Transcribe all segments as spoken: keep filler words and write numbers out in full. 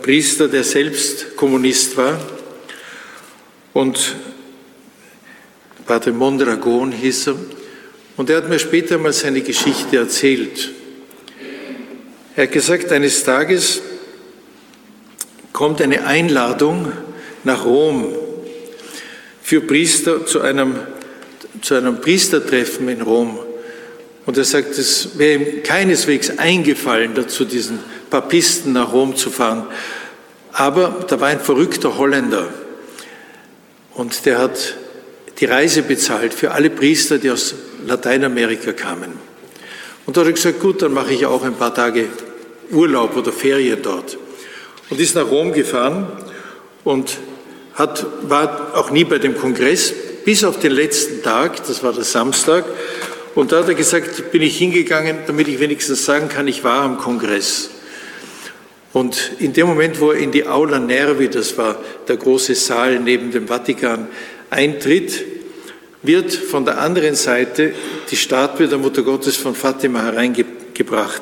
Priester, der selbst Kommunist war. Und Padre Mondragon hieß er. Und er hat mir später mal seine Geschichte erzählt. Er hat gesagt, eines Tages kommt eine Einladung nach Rom für Priester zu einem, zu einem Priestertreffen in Rom. Und er sagt, es wäre ihm keineswegs eingefallen, dazu diesen Papisten nach Rom zu fahren. Aber da war ein verrückter Holländer und der hat die Reise bezahlt für alle Priester, die aus Lateinamerika kamen. Und da hat er gesagt, gut, dann mache ich auch ein paar Tage Urlaub oder Ferien dort. Und ist nach Rom gefahren und hat, war auch nie bei dem Kongress, bis auf den letzten Tag, das war der Samstag. Und da hat er gesagt, bin ich hingegangen, damit ich wenigstens sagen kann, ich war am Kongress. Und in dem Moment, wo er in die Aula Nervi, das war der große Saal neben dem Vatikan, eintritt, wird von der anderen Seite die Statue der Mutter Gottes von Fatima hereingebracht.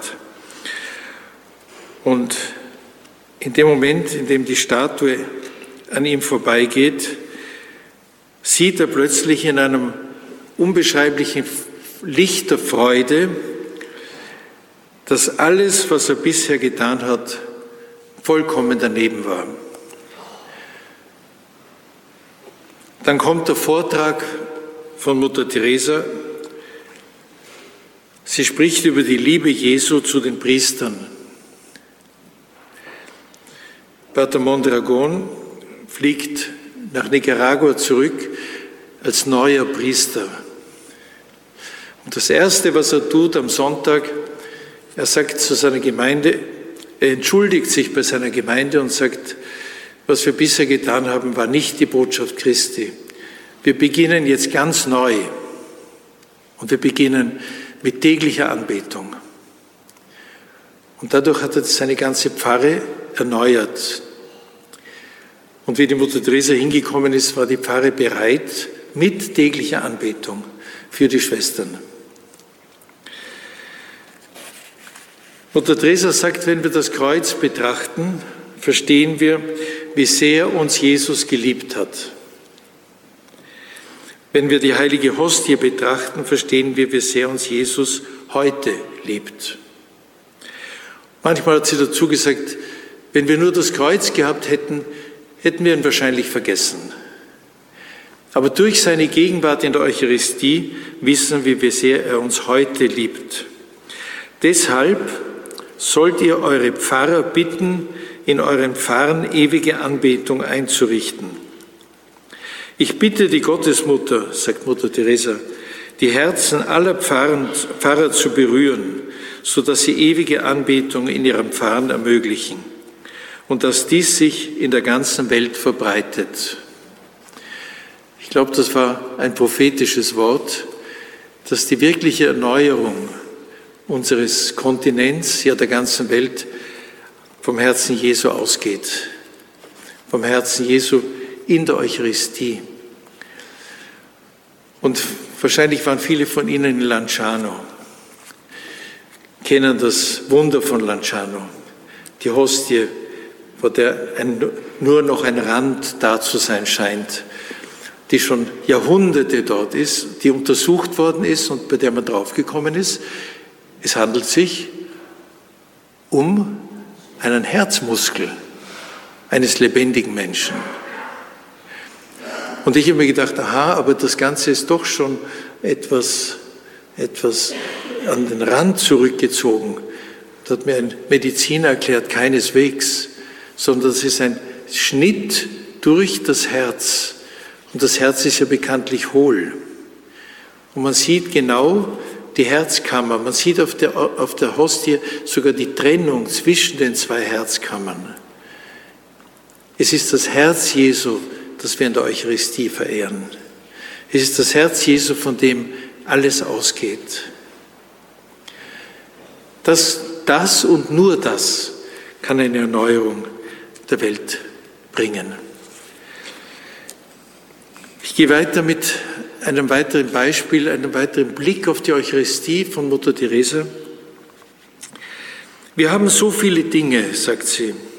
Und in dem Moment, in dem die Statue an ihm vorbeigeht, sieht er plötzlich in einem unbeschreiblichen Licht der Freude, dass alles, was er bisher getan hat, vollkommen daneben war. Dann kommt der Vortrag von Mutter Teresa. Sie spricht über die Liebe Jesu zu den Priestern. Pater Mondragon fliegt nach Nicaragua zurück als neuer Priester. Und das Erste, was er tut am Sonntag, er sagt zu seiner Gemeinde, er entschuldigt sich bei seiner Gemeinde und sagt, was wir bisher getan haben, war nicht die Botschaft Christi. Wir beginnen jetzt ganz neu und wir beginnen mit täglicher Anbetung. Und dadurch hat er seine ganze Pfarre erneuert. Und wie die Mutter Teresa hingekommen ist, war die Pfarre bereit mit täglicher Anbetung für die Schwestern. Mutter Teresa sagt, wenn wir das Kreuz betrachten, verstehen wir, wie sehr uns Jesus geliebt hat. Wenn wir die heilige Hostie betrachten, verstehen wir, wie sehr uns Jesus heute liebt. Manchmal hat sie dazu gesagt, wenn wir nur das Kreuz gehabt hätten, hätten wir ihn wahrscheinlich vergessen. Aber durch seine Gegenwart in der Eucharistie wissen wir, wie sehr er uns heute liebt. Deshalb sollt ihr eure Pfarrer bitten, in euren Pfarren ewige Anbetung einzurichten. Ich bitte die Gottesmutter, sagt Mutter Teresa, die Herzen aller Pfarren, Pfarrer zu berühren, sodass sie ewige Anbetung in ihren Pfarren ermöglichen und dass dies sich in der ganzen Welt verbreitet. Ich glaube, das war ein prophetisches Wort, dass die wirkliche Erneuerung unseres Kontinents, ja der ganzen Welt, vom Herzen Jesu ausgeht. Vom Herzen Jesu in der Eucharistie. Und wahrscheinlich waren viele von Ihnen in Lanciano, kennen das Wunder von Lanciano, die Hostie, vor der ein, nur noch ein Rand da zu sein scheint, die schon Jahrhunderte dort ist, die untersucht worden ist und bei der man draufgekommen ist. Es handelt sich um einen Herzmuskel eines lebendigen Menschen. Und ich habe mir gedacht, aha, aber das Ganze ist doch schon etwas, etwas an den Rand zurückgezogen. Da hat mir ein Mediziner erklärt, keineswegs, sondern es ist ein Schnitt durch das Herz. Und das Herz ist ja bekanntlich hohl. Und man sieht genau die Herzkammer. Man sieht auf der, auf der Hostie sogar die Trennung zwischen den zwei Herzkammern. Es ist das Herz Jesu, das wir in der Eucharistie verehren. Es ist das Herz Jesu, von dem alles ausgeht. Das, das und nur das kann eine Erneuerung der Welt bringen. Ich gehe weiter mit einem weiteren Beispiel, einem weiteren Blick auf die Eucharistie von Mutter Teresa. Wir haben so viele Dinge, sagt sie,